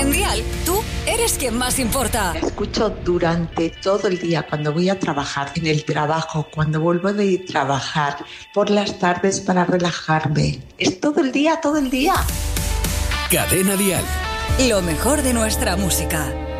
En Dial, tú eres quien más importa. La escucho durante todo el día, cuando voy a trabajar, en el trabajo, cuando vuelvo de trabajar, por las tardes para relajarme. Es todo el día, todo el día. Cadena Dial. Lo mejor de nuestra música.